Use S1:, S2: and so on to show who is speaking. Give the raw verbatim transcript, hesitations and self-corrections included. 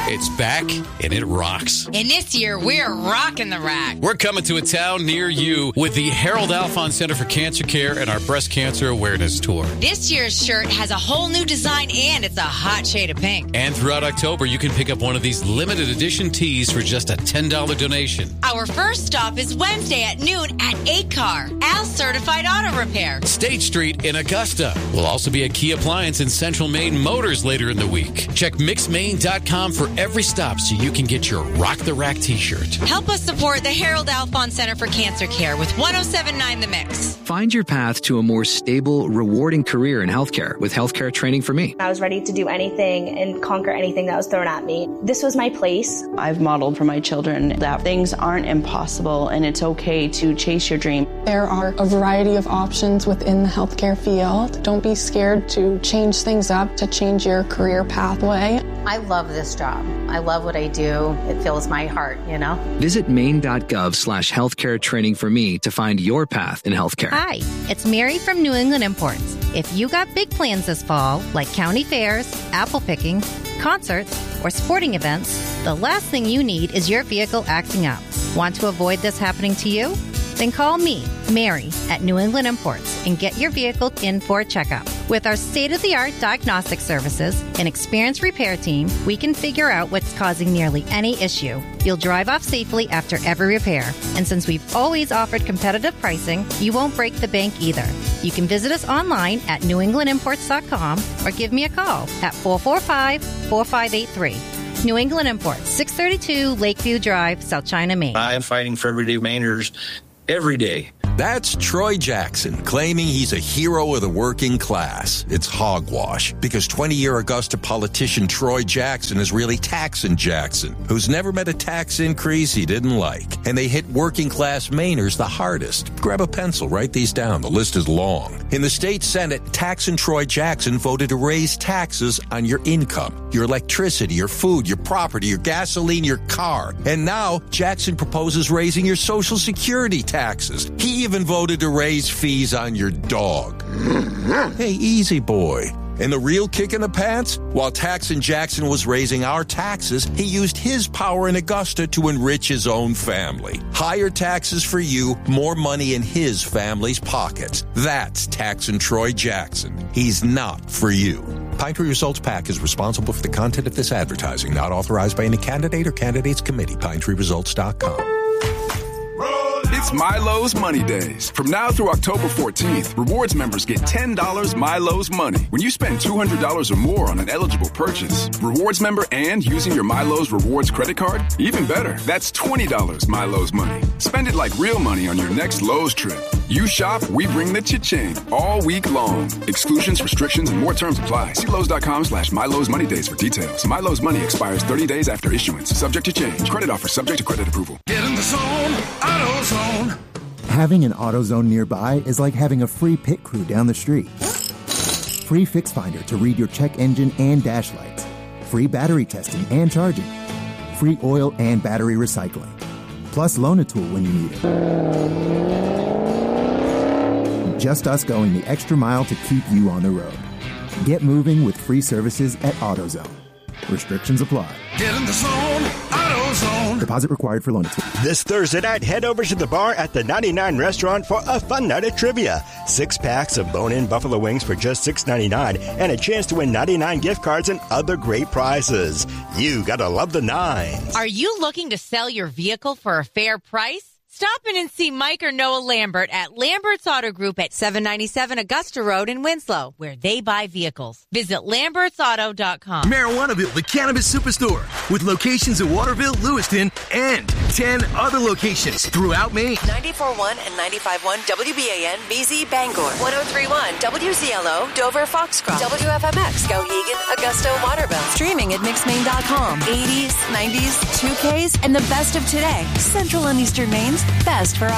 S1: It's back, and it rocks.
S2: And this year, we're rocking the rack.
S1: We're coming to a town near you with the Harold Alphon Center for Cancer Care and our Breast Cancer Awareness Tour.
S2: This year's shirt has a whole new design, and it's a hot shade of pink.
S1: And throughout October, you can pick up one of these limited edition tees for just a ten dollars donation.
S2: Our first stop is Wednesday at noon at eight car, Al's Certified Auto Repair,
S1: State Street in Augusta. We'll also be at Key Appliance in Central Maine Motors later in the week. Check mix maine dot com for every stop so you can get your Rock the Rack t-shirt.
S2: Help us support the Harold Alphon Center for Cancer Care with one oh seven point nine The Mix.
S3: Find your path to a more stable, rewarding career in healthcare with Healthcare Training for Me.
S4: I was ready to do anything and conquer anything that was thrown at me. This was my place.
S5: I've modeled for my children that things aren't impossible and it's okay to chase your dream.
S6: There are a variety of options within the healthcare field. Don't be scared to change things up, to change your career pathway.
S7: I love this job. I love what I do. It fills my heart, you know?
S3: Visit maine.gov slash healthcare training for me to find your path in healthcare.
S8: Hi, it's Mary from New England Imports. If you got big plans this fall, like county fairs, apple picking, concerts, or sporting events, the last thing you need is your vehicle acting up. Want to avoid this happening to you? Then call me, Mary, at New England Imports and get your vehicle in for a checkup. With our state-of-the-art diagnostic services and experienced repair team, we can figure out what's causing nearly any issue. You'll drive off safely after every repair. And since we've always offered competitive pricing, you won't break the bank either. You can visit us online at new england imports dot com or give me a call at four four five, four five eight three. New England Imports, six thirty-two Lakeview Drive, South China, Maine.
S9: I am fighting for everyday Mainers every day.
S10: That's Troy Jackson, claiming he's a hero of the working class. It's hogwash, because twenty-year Augusta politician Troy Jackson is really Taxin' Jackson, who's never met a tax increase he didn't like. And they hit working class Mainers the hardest. Grab a pencil, write these down. The list is long. In the state Senate, Taxin' Troy Jackson voted to raise taxes on your income, your electricity, your food, your property, your gasoline, your car. And now, Jackson proposes raising your Social Security taxes. He even voted to raise fees on your dog. Hey, easy boy. And the real kick in the pants? While Taxin' Jackson was raising our taxes, he used his power in Augusta to enrich his own family. Higher taxes for you, more money in his family's pockets. That's Taxin' Troy Jackson. He's not for you. Pine Tree Results PAC is responsible for the content of this advertising, not authorized by any candidate or candidates committee. pine tree results dot com.
S11: It's Milo's Money Days. From now through October fourteenth, rewards members get ten dollars Milo's Money when you spend two hundred dollars or more on an eligible purchase. Rewards member and using your Milo's Rewards credit card? Even better, that's twenty dollars Milo's Money. Spend it like real money on your next Lowe's trip. You shop, we bring the cha-ching all week long. Exclusions, restrictions, and more terms apply. See Lowe's.com slash Milo's Money Days for details. Milo's Money expires thirty days after issuance. Subject to change. Credit offer subject to credit approval.
S12: Get in the zone, AutoZone.
S13: Having an AutoZone nearby is like having a free pit crew down the street. Free Fix Finder to read your check engine and dash lights. Free battery testing and charging. Free oil and battery recycling. Plus Loan-A-Tool when you need it. Just us going the extra mile to keep you on the road. Get moving with free services at AutoZone. Restrictions apply.
S12: Get in the zone, AutoZone.
S13: Deposit required for Loan-A-Tool.
S14: This Thursday night, head over to the bar at the ninety-nine Restaurant for a fun night of trivia. Six packs of bone-in buffalo wings for just six ninety-nine and a chance to win ninety-nine gift cards and other great prizes. You gotta love the nines.
S2: Are you looking to sell your vehicle for a fair price? Stop in and see Mike or Noah Lambert at Lambert's Auto Group at seven ninety-seven Augusta Road in Winslow, where they buy vehicles. Visit lamberts auto dot com.
S15: Marijuanaville, the cannabis superstore, with locations in Waterville, Lewiston, and ten other locations throughout Maine.
S16: ninety-four point one and ninety-five point one W B A N B Z Bangor. one oh three point one W Z L O Dover Foxcroft. W F M X Skowhegan, Augusta, Waterville. Streaming at mix maine dot com. eighties, nineties, two Ks, and the best of today. Central and Eastern Maine's best for